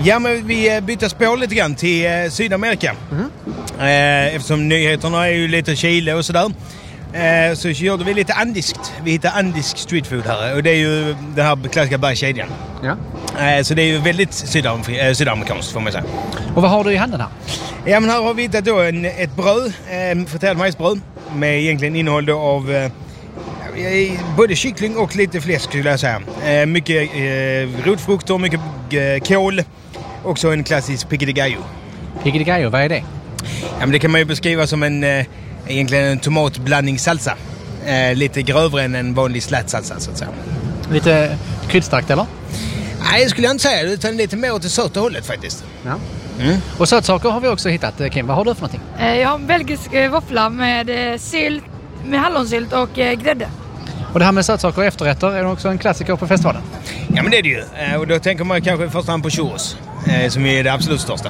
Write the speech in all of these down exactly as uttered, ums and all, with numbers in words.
Ja, men vi bytte spår lite grann till eh, Sydamerika. Mm. Eh, eftersom nyheterna är ju lite Chile och sådär. Eh, så gjorde vi lite andiskt. Vi hittade andisk streetfood här. Och det är ju den här klassiska bergskedjan. Ja. Eh, så det är ju väldigt sydam- eh, sydamerikanskt, får man säga. Och vad har du i handen här? Ja, men här har vi hittat då en, ett bröd. Eh, friterat majsbröd. Med egentligen innehåll då av eh, både kyckling och lite fläsk, skulle jag säga. Eh, mycket eh, rotfrukter, mycket eh, kål. Också en klassisk pico de gallo. Pico de gallo, vad är det? Ja, men det kan man ju beskriva som en, eh, egentligen en tomatblandningssalsa. Eh, lite grövre än en vanlig slätsalsa, så att säga. Lite kryddstarkt, eller? Nej, det skulle jag inte säga. Utan lite mer åt det söta hållet, faktiskt. Ja. Mm. Och sötsaker har vi också hittat. Kim, vad har du för någonting? Jag har en belgisk våffla med sylt, med hallonsylt och grädde. Och det här med sötsaker och efterrätter, är det också en klassiker på festivalen? Ja, men det är det ju. Och då tänker man kanske i första hand på churros, som är det absolut största.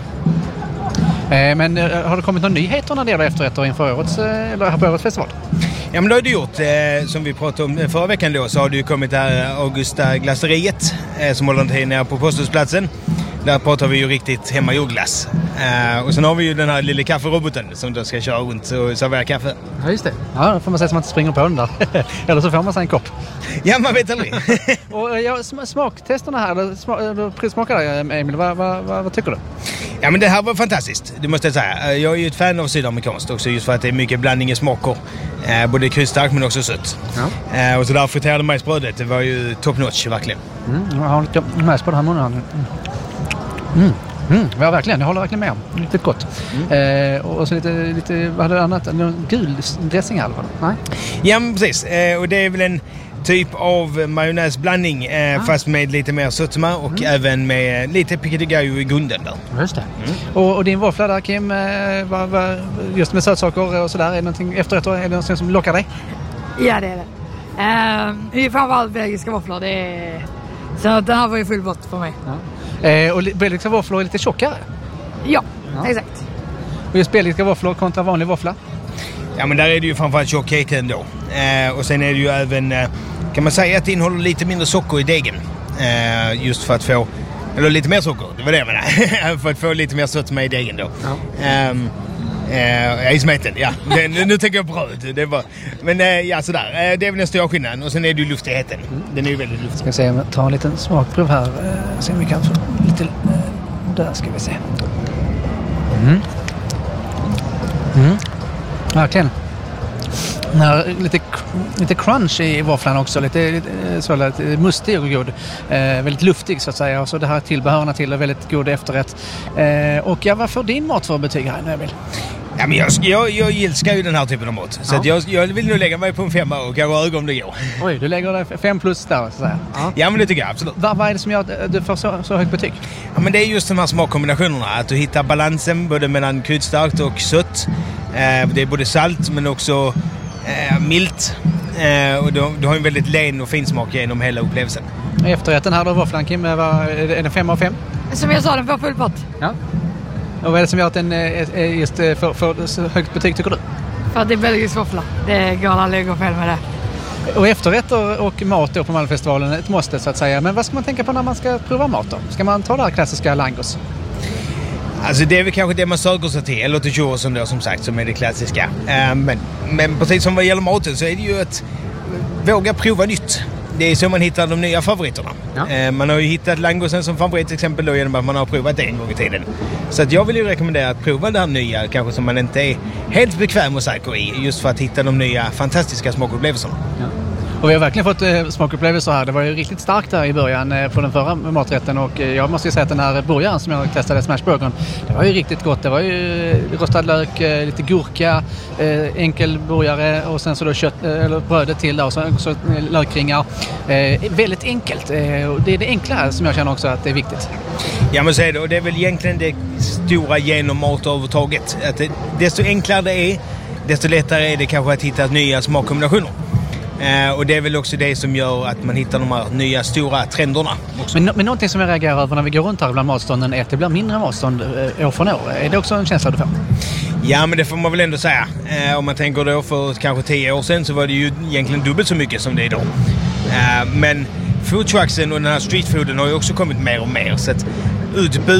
Men har det kommit några nyheter när det gäller efterrätter inför årets, eller på årets festival? Ja, men det har det gjort. Eh, som vi pratade om förra veckan då, så har det ju kommit här Augusta glasseriet eh, som håller till nere på Posthusplatsen. Där pratar vi ju riktigt hemmagjord-glass. Eh, och sen har vi ju den här lilla kafferoboten som då ska köra runt och servera kaffe. Ja, just det. Ja, då får man säga att man inte springer på den där. Eller så får man sig en kopp. Ja, man vet aldrig. Och ja, sm- smaktesterna här, eller sm- smakar det, Emil, vad, vad, vad, vad tycker du? Ja, men det här var fantastiskt, det måste jag säga. Jag är ju ett fan av sydamerikanskt också, just för att det är mycket blandning i smaker. Eh, både kryddstarkt men också sött. Ja. Eh, och så där friterade majsbrödet, det var ju top notch, verkligen. Mm, jag har lite majsbröd här i munnen. Mm. Mm. Mm, ja, verkligen. Jag håller verkligen med om. Riktigt gott. Mm. Eh, och så lite, lite, vad hade du annat? Någon gul dressing i alla fall? Nej? Ja, men precis. Eh, och det är väl en typ av majonnäsblandning, eh, ah. fast med lite mer sötma och mm. även med lite pico de gallo i grunden där. Just det. Mm. Och, och din våffla där, Kim, eh, va, va, just med sötsaker och sådär, är det någonting efterrätter, är det någonting som lockar dig? Ja, det är det. Uh, det är framförallt belgiska våfflor. Det är... Så den här var ju full bort för mig. Ja. Eh, och belgiska våfflor är lite tjockare? Ja, ja, exakt. Och just belgiska våfflor kontra vanlig våffla? Ja, men där är det ju framförallt tjockheten då. Eh, och sen är det ju även, eh, kan man säga att det innehåller lite mindre socker i degen. Eh, just för att få, eller lite mer socker, det var det jag menade. För att få lite mer sött med i degen då. Ja. Um, Eh, I smeten, ja. Det, nu, nu tänker jag på bröd. Det är bara, men eh, ja, sådär. Eh, det är väl den stora skillnaden. Och sen är det ju luftigheten. Mm. Den är ju väldigt luftig. Ska vi se om jag tar en liten smakprov här. Eh, se om vi kan få lite... Eh, där ska vi se. Mm. Mm. Verkligen. Här, lite, lite crunch i våfflan också. Lite, lite, så, lite mustig och god. Eh, väldigt luftig så att säga. Och så det här tillbehörna till är väldigt god efterrätt. Eh, och ja, vad får din mat för betyg här nu, Emil? Ja, men jag, jag, jag älskar ju den här typen av mat. Så ja. att jag, jag vill nog lägga mig på en femma och kanske öga om det går. Oj, du lägger det fem plus där så att säga. Ja, ja, men det tycker jag absolut. Va, vad är det som gör att du får så, så högt betyg? Ja, men det är just de här smakkombinationerna. Att du hittar balansen både mellan kryddstarkt och sött. Eh, det är både salt men också eh, milt. Eh, och du, du har en väldigt len och fin smak genom hela upplevelsen. Efterrätten här då, våfflan, Kim, är det fem av fem? Som jag sa, den får full pott. Ja. Och vad är det som gör att den är just för, för så högt betyg, tycker du? För att det är belgisk våffla. Det går aldrig att gå fel med det. Och efterrätter och mat då på Malmöfestivalen, ett måste så att säga. Men vad ska man tänka på när man ska prova mat då? Ska man ta det här klassiska langos? Alltså det är väl kanske det man söker sig till. Eller till churrosen då, som sagt, som är det klassiska. Uh, men, men precis som vad gäller maten så är det ju att våga prova nytt. Det är så man hittar de nya favoriterna. Ja. Eh, man har ju hittat langosen som favorit till exempel då, genom att man har provat det en gång i tiden. Så att jag vill ju rekommendera att prova det här nya, kanske som man inte är helt bekväm och säker i, just för att hitta de nya fantastiska smakupplevelserna. Ja. Och vi har verkligen fått eh, smakupplevelser här. Det var ju riktigt starkt där i början eh, på den förra maträtten, och eh, jag måste ju säga att den här burgaren som jag testade, smashburgern, det var ju riktigt gott. Det var ju eh, rostad lök, eh, lite gurka, eh, enkel burgare och sen så då kött, eh, eller brödet till där, och så, så eh, lökringar. Eh, väldigt enkelt. Eh, och det är det enkla som jag känner också att det är viktigt. Ja, men så är det. Och det är väl egentligen det stora genom mat överhuvudtaget. Att det, desto enklare det är, desto lättare är det kanske att hitta nya smakkombinationer. Uh, och det är väl också det som gör att man hittar de här nya stora trenderna också. Men, men någonting som jag reagerar över när vi går runt här bland matstånden är att det blir mindre matstånd uh, år från år. Är det också en känsla du får? Ja, men det får man väl ändå säga. Uh, om man tänker då för kanske tio år sedan så var det ju egentligen dubbelt så mycket som det är idag. Uh, men foodtrucksen och den här streetfooden har ju också kommit mer och mer. Så att utbud